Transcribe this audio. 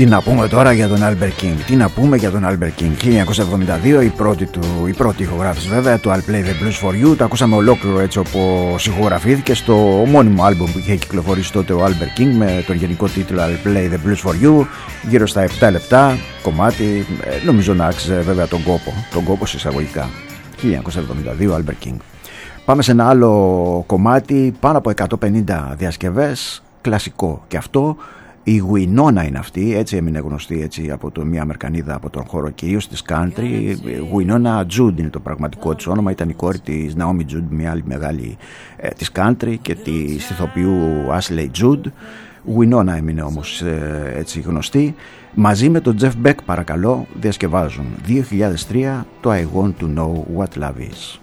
Τι να πούμε τώρα για τον Albert King. Τι να πούμε για τον Albert King. 1972 η πρώτη ηχογράφηση βέβαια του I'll Play the Blues for You. Το ακούσαμε ολόκληρο έτσι όπως ηχογραφήθηκε στο μόνιμο άλμπουμ που είχε κυκλοφορήσει τότε ο Albert King με τον γενικό τίτλο I'll Play the Blues for You. Γύρω στα 7 λεπτά κομμάτι. Νομίζω να άξιζε βέβαια τον κόπο σε εισαγωγικά. 1972 Albert King. Πάμε σε ένα άλλο κομμάτι, πάνω από 150 διασκευές, κλασικό και αυτό. Η Winona είναι αυτή, έτσι έμεινε γνωστή έτσι, από μια Αμερικανίδα από τον χώρο κυρίως της country. Winona Judd είναι το πραγματικό της όνομα, ήταν η κόρη της Naomi Judd, μια άλλη μεγάλη της country, και της ηθοποιού Ashley Judd. Winona έμεινε όμως έτσι γνωστή. Μαζί με τον Jeff Beck παρακαλώ διασκευάζουν 2003 το I Want to Know What Love Is.